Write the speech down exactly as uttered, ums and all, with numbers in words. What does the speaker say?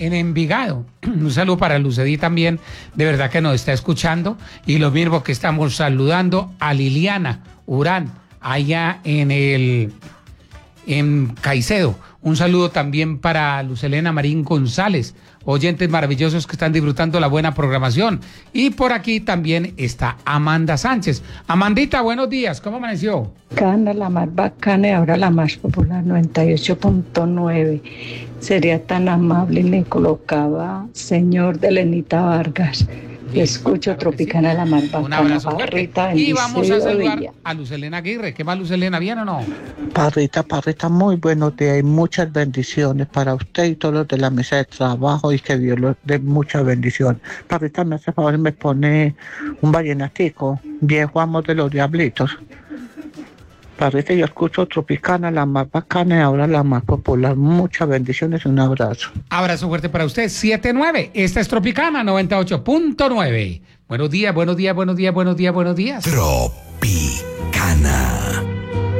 en Envigado. Un saludo para Lucedí también, de verdad que nos está escuchando. Y lo mismo que estamos saludando a Liliana Urán, allá en el en Caicedo. Un saludo también para Lucelena Marín González, oyentes maravillosos que están disfrutando la buena programación. Y por aquí también está Amanda Sánchez. Amandita, buenos días, ¿cómo amaneció? Cana, la más bacana y ahora la más popular, noventa y ocho punto nueve. Sería tan amable y me colocaba señor de Lenita Vargas. Le escucho claro Tropicana, sí. La más bacana. Un abrazo fuerte. Y vamos a saludar a Lucelena Aguirre. ¿Qué más, Lucelena? ¿Bien o no? Parrita, Parrita, muy buenos días y muchas bendiciones para usted y todos los de la mesa de trabajo y que Dios les dé muchas bendiciones. Parrita, me hace favor y me pone un vallenatico, viejo amo de los diablitos. Parrita, yo escucho Tropicana, la más bacana y ahora la más popular. Muchas bendiciones y un abrazo. Abrazo fuerte para usted. siete nueve. Esta es Tropicana noventa y ocho punto nueve. Buenos días, buenos días, buenos días, buenos días, buenos días. Tropicana.